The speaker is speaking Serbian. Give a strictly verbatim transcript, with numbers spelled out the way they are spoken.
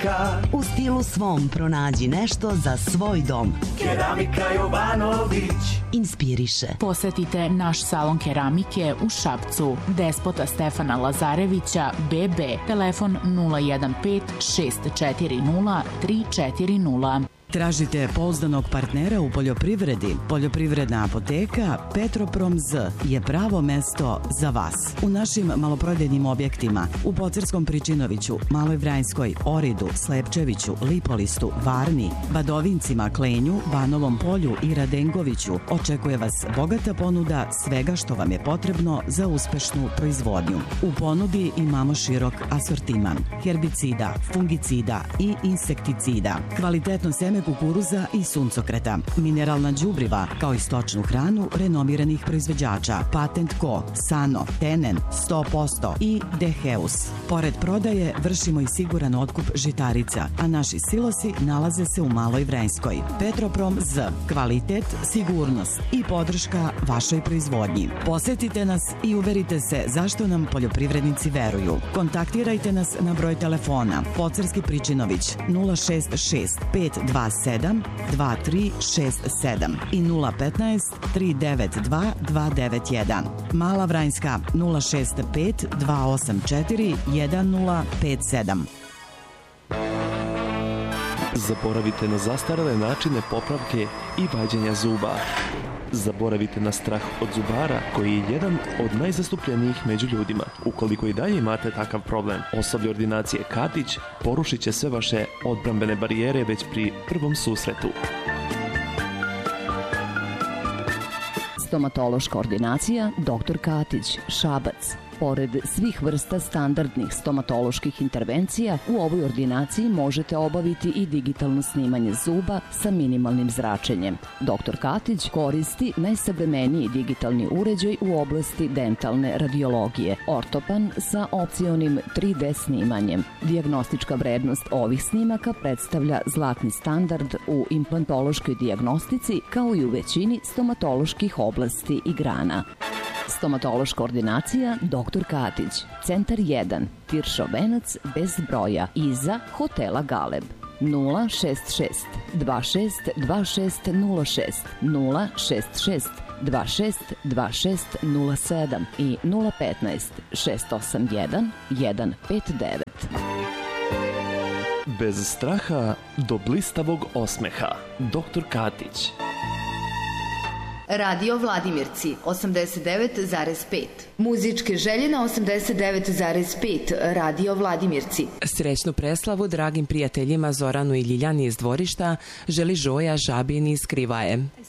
Keramika. U stilu svom pronađi nešto za svoj dom. Keramika Jovanović. Inspiriše. Posetite naš salon keramike u Šapcu. Despota Stefana Lazarevića, B B, telefon nula jedan pet šest četiri nula tri četiri nula. Tražite pouzdanog partnera u poljoprivredi? Poljoprivredna apoteka Petroprom Z je pravo mesto za vas. U našim maloprodajnim objektima u Pocerskom Pričinoviću, Maloj Vranjskoj, Oridu, Slepčeviću, Lipolistu, Varni, Badovincima, Klenju, Banovom Polju i Radengoviću očekuje vas bogata ponuda svega što vam je potrebno za uspešnu proizvodnju. U ponudi imamo širok asortiman herbicida, fungicida i insekticida, kvalitetno seme kukuruza i suncokreta, mineralna đubriva, kao i stočnu hranu renomiranih proizvođača Patent Co, Sano, Tenen, sto posto i Deheus. Pored prodaje vršimo i siguran otkup žitarica, a naši silosi nalaze se u Maloj Vranjskoj. Petroprom Z, kvalitet, sigurnost i podrška vašoj proizvodnji. Posetite nas i uverite se zašto nam poljoprivrednici veruju. Kontaktirajte nas na broj telefona Pocerski Pričinović nula šest šest pet dva sedam dva tri šest sedam i nula petnaest tri devet dva dva devet jedan. Mala Vranjska nula šest pet dva osam četiri jedan nula pet sedam. Zaboravite na zastarele načine popravke i vađenja zuba. Zaboravite na strah od zubara, koji je jedan od najzastupljenijih među ljudima. Ukoliko i dalje imate takav problem, osoblje ordinacije Katić porušit će sve vaše odbrambene barijere već pri prvom susretu. Stomatološka ordinacija doktor Katić, Šabac. Pored svih vrsta standardnih stomatoloških intervencija, u ovoj ordinaciji možete obaviti i digitalno snimanje zuba sa minimalnim zračenjem. doktor Katić koristi najsavremeniji digitalni uređaj u oblasti dentalne radiologije, ortopan sa opcionim tri D snimanjem. Dijagnostička vrednost ovih snimaka predstavlja zlatni standard u implantološkoj dijagnostici, kao i u većini stomatoloških oblasti i grana. Stomatološka ordinacija doktor Katić, Centar jedan, Tiršov venac bez broja, iza hotela Galeb. nula šest šest dva šest dva šest nula šest, nula šest šest dva šest dva šest nula sedam i nula petnaest šest osam jedan jedan pet devet. Bez straha do blistavog osmeha. doktor Katić. Radio Vladimirci osamdeset devet zarez pet. Muzičke želje na osamdeset devet zarez pet. Radio Vladimirci. Srećnu preslavu dragim prijateljima Zoranu i Ljiljani iz dvorišta želi Žoja Žabin iz Krivaje.